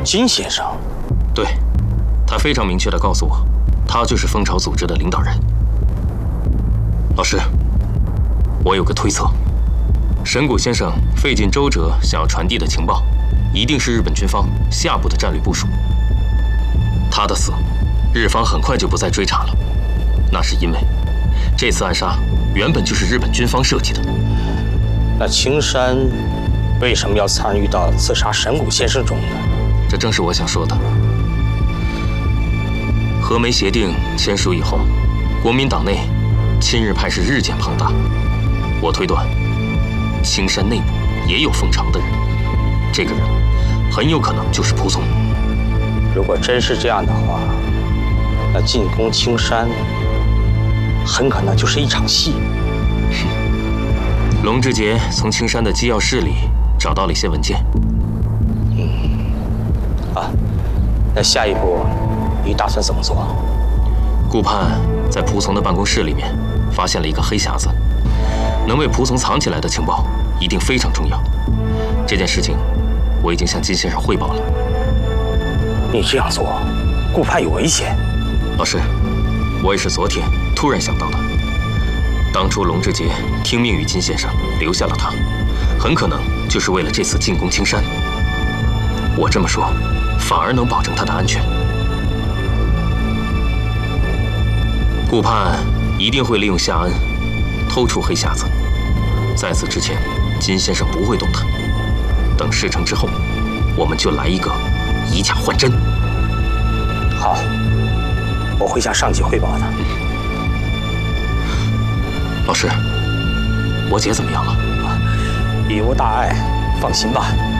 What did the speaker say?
金先生。 对，他非常明确地告诉我，他就是蜂巢组织的领导人。老师，我有个推测，神谷先生费尽周折想要传递的情报，一定是日本军方下部的战略部署。他的死，日方很快就不再追查了，那是因为这次暗杀原本就是日本军方设计的。 那青山为什么要参与到刺杀神谷先生中呢？ 这正是我想说的。和美协定签署以后，国民党内亲日派是日渐庞大。我推断，青山内部也有蜂巢的人，这个人很有可能就是蒲松。 如果真是这样的话，那进攻青山很可能就是一场戏。 龙志杰从青山的机要室里找到了一些文件。 那下一步你打算怎么做？ 顾盼在蒲松的办公室里面发现了一个黑匣子，能被蒲松藏起来的情报一定非常重要。这件事情我已经向金先生汇报了。 你这样做，顾盼有危险。 老师，我也是昨天突然想到的。当初龙志杰听命于金先生留下了他，很可能就是为了这次进攻青山。我这么说，反而能保证他的安全。顾盼一定会利用夏恩偷出黑匣子，在此之前，金先生不会动他。等事成之后，我们就来一个以假换真。 好，我会向上级汇报的。 老师，我姐怎么样了？ 已无大碍，放心吧。